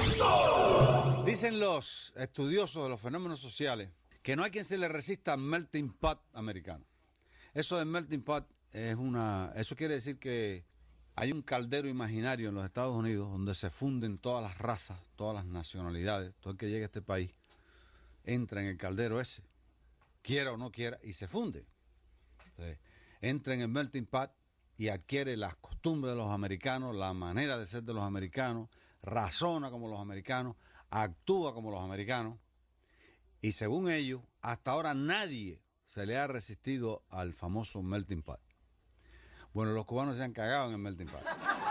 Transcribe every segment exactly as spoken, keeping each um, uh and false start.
Dicen los estudiosos de los fenómenos sociales que no hay quien se le resista al melting pot americano. Eso del melting pot es una... Eso quiere decir que hay un caldero imaginario en los Estados Unidos donde se funden todas las razas, todas las nacionalidades. Todo el que llegue a este país entra en el caldero ese, quiera o no quiera, y se funde. Entonces, entra en el melting pot y adquiere las costumbres de los americanos, la manera de ser de los americanos, razona como los americanos, actúa como los americanos, y según ellos, hasta ahora nadie se le ha resistido al famoso melting pot. Bueno, los cubanos se han cagado en el melting pot.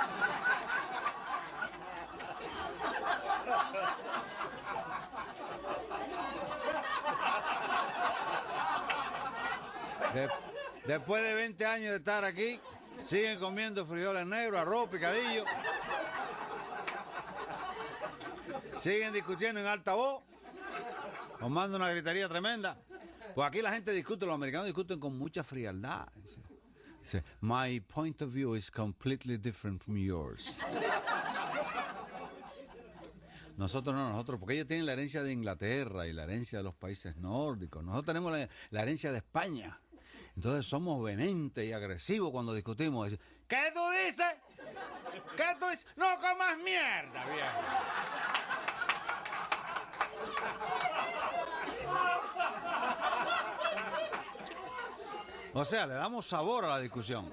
De, después de veinte años de estar aquí, siguen comiendo frijoles negros, arroz, picadillo. Siguen discutiendo en alta voz, formando una gritería tremenda. Pues aquí la gente discute, los americanos discuten con mucha frialdad. Dice, dice, my point of view is completely different from yours. Nosotros no, nosotros, porque ellos tienen la herencia de Inglaterra y la herencia de los países nórdicos. Nosotros tenemos la, la herencia de España. Entonces somos vehementes y agresivos cuando discutimos. ¿Qué tú dices? ¿Qué tú dices? ¡No comas mierda, viejo! O sea, le damos sabor a la discusión.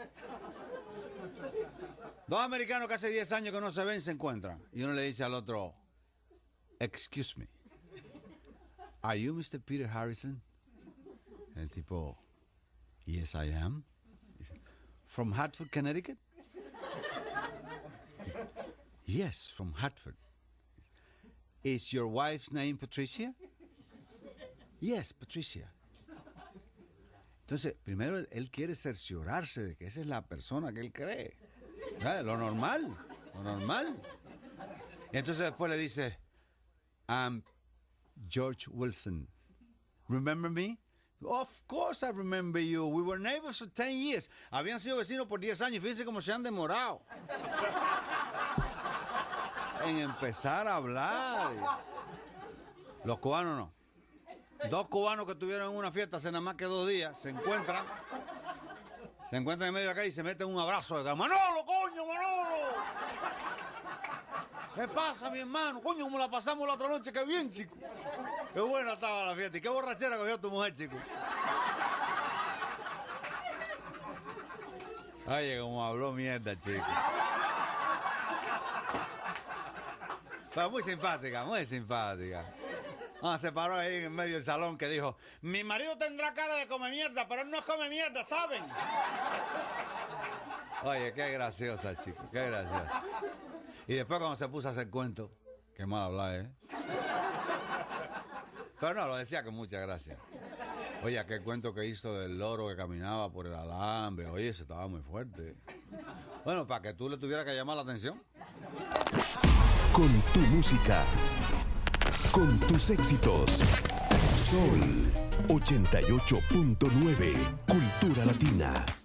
Dos americanos que hace diez años que no se ven se encuentran. Y uno le dice al otro, excuse me, are you mister Peter Harrison? El tipo, yes, I am. Dice, from Hartford, Connecticut? Yes, from Hartford. Is your wife's name Patricia? Yes, Patricia. Entonces, primero él, él quiere cerciorarse de que esa es la persona que él cree. ¿Sabes? Lo normal, lo normal. Y entonces después le dice, I'm George Wilson. Remember me? Of course I remember you. We were neighbors for ten years. Habían sido vecinos por diez años. Fíjense cómo se han demorado en empezar a hablar. Los cubanos no. Dos cubanos que estuvieron en una fiesta hace nada más que dos días se encuentran, se encuentran en medio de la calle y se meten un abrazo de Manolo, coño, Manolo. ¿Qué pasa, mi hermano? Coño, como la pasamos la otra noche, qué bien, chico. Qué buena estaba la fiesta y qué borrachera cogió tu mujer, chico. Oye, como habló mierda, chico. Fue muy simpática, muy simpática. Ah, se paró ahí en medio del salón que dijo, mi marido tendrá cara de come mierda, pero él no come mierda, ¿saben? Oye, qué graciosa, chico, qué graciosa. Y después cuando se puso a hacer cuentos, qué mal hablar, ¿eh? Pero no, lo decía con mucha gracia. Oye, aquel cuento que hizo del loro que caminaba por el alambre, oye, eso estaba muy fuerte. Bueno, para que tú le tuvieras que llamar la atención. Con tu música, con tus éxitos. Sol ochenta y ocho punto nueve, Cultura Latina.